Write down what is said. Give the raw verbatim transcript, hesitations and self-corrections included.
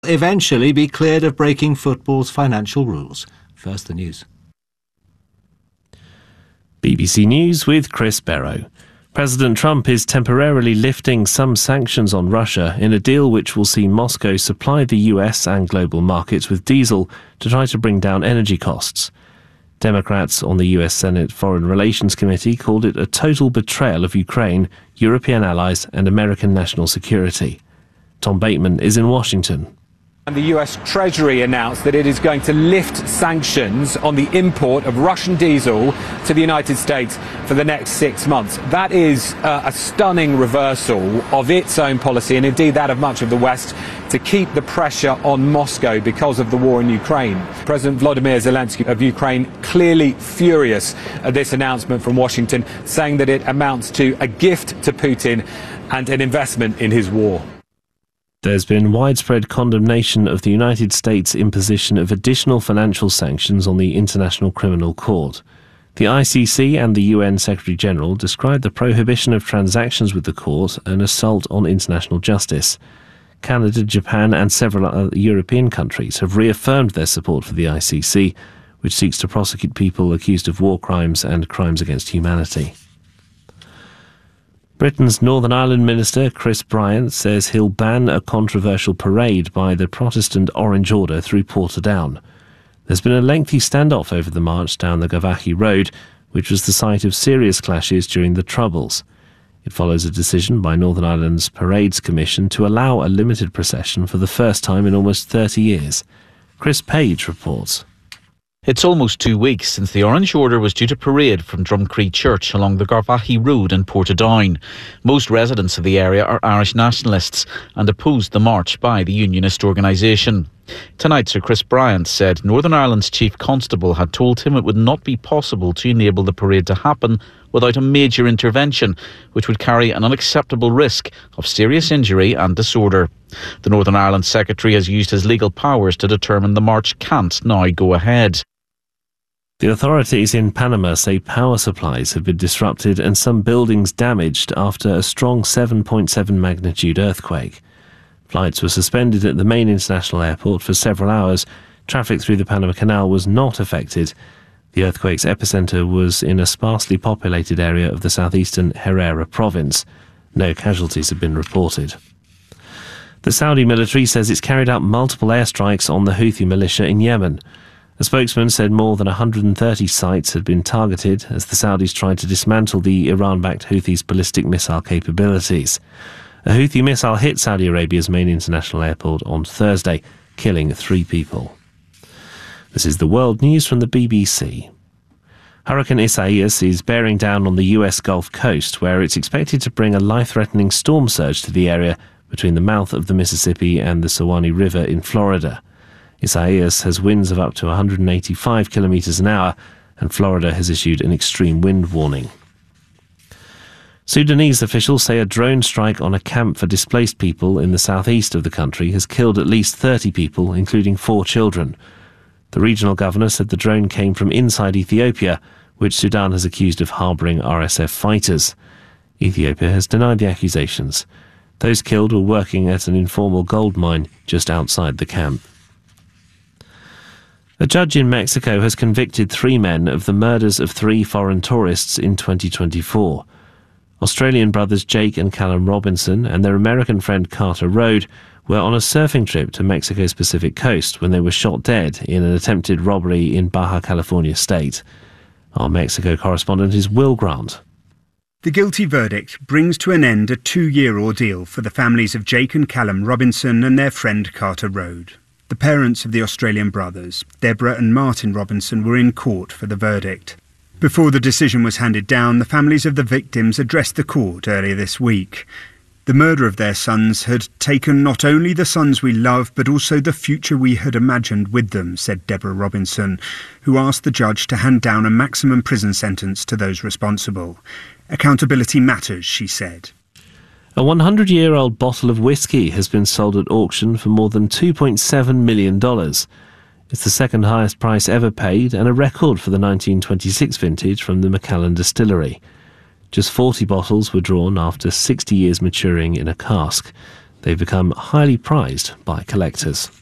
eventually be cleared of breaking football's financial rules. First, the news. B B C News with Chris Barrow. President Trump is temporarily lifting some sanctions on Russia in a deal which will see Moscow supply the U S and global markets with diesel to try to bring down energy costs. Democrats on the U S Senate Foreign Relations Committee called it a total betrayal of Ukraine, European allies and American national security. Tom Bateman is in Washington. And the U S Treasury announced that it is going to lift sanctions on the import of Russian diesel to the United States for the next six months. That is uh, a stunning reversal of its own policy and indeed that of much of the West to keep the pressure on Moscow because of the war in Ukraine. President Volodymyr Zelensky of Ukraine clearly furious at this announcement from Washington, saying that it amounts to a gift to Putin and an investment in his war. There's been widespread condemnation of the United States' imposition of additional financial sanctions on the International Criminal Court. The I C C and the U N Secretary-General described the prohibition of transactions with the court an assault on international justice. Canada, Japan and several other European countries have reaffirmed their support for the I C C, which seeks to prosecute people accused of war crimes and crimes against humanity. Britain's Northern Ireland Minister Chris Bryant says he'll ban a controversial parade by the Protestant Orange Order through Portadown. There's been a lengthy standoff over the march down the Gavahi Road, which was the site of serious clashes during the Troubles. It follows a decision by Northern Ireland's Parades Commission to allow a limited procession for the first time in almost thirty years. Chris Page reports. It's almost two weeks since the Orange Order was due to parade from Drumcree Church along the Garvaghey Road in Portadown. Most residents of the area are Irish nationalists and opposed the march by the unionist organisation. Tonight, Sir Chris Bryant said Northern Ireland's Chief Constable had told him it would not be possible to enable the parade to happen without a major intervention, which would carry an unacceptable risk of serious injury and disorder. The Northern Ireland Secretary has used his legal powers to determine the march can't now go ahead. The authorities in Panama say power supplies have been disrupted and some buildings damaged after a strong seven point seven magnitude earthquake. Flights were suspended at the main international airport for several hours. Traffic through the Panama Canal was not affected. The earthquake's epicenter was in a sparsely populated area of the southeastern Herrera province. No casualties have been reported. The Saudi military says it's carried out multiple airstrikes on the Houthi militia in Yemen. A spokesman said more than one hundred thirty sites had been targeted as the Saudis tried to dismantle the Iran-backed Houthis' ballistic missile capabilities. A Houthi missile hit Saudi Arabia's main international airport on Thursday, killing three people. This is the world news from the B B C. Hurricane Isaias is bearing down on the U S Gulf Coast, where it's expected to bring a life-threatening storm surge to the area between the mouth of the Mississippi and the Suwannee River in Florida. Isaias has winds of up to one hundred eighty-five kilometres an hour, and Florida has issued an extreme wind warning. Sudanese officials say a drone strike on a camp for displaced people in the southeast of the country has killed at least thirty people, including four children. The regional governor said the drone came from inside Ethiopia, which Sudan has accused of harbouring R S F fighters. Ethiopia has denied the accusations. Those killed were working at an informal gold mine just outside the camp. A judge in Mexico has convicted three men of the murders of three foreign tourists in twenty twenty-four. Australian brothers Jake and Callum Robinson and their American friend Carter Road were on a surfing trip to Mexico's Pacific coast when they were shot dead in an attempted robbery in Baja California state. Our Mexico correspondent is Will Grant. The guilty verdict brings to an end a two-year ordeal for the families of Jake and Callum Robinson and their friend Carter Road. The parents of the Australian brothers, Deborah and Martin Robinson, were in court for the verdict. Before the decision was handed down, the families of the victims addressed the court earlier this week. The murder of their sons had taken not only the sons we love, but also the future we had imagined with them, said Deborah Robinson, who asked the judge to hand down a maximum prison sentence to those responsible. Accountability matters, she said. A one hundred year old bottle of whiskey has been sold at auction for more than two point seven million dollars. It's the second highest price ever paid and a record for the nineteen twenty-six vintage from the Macallan distillery. Just forty bottles were drawn after sixty years maturing in a cask. They've become highly prized by collectors.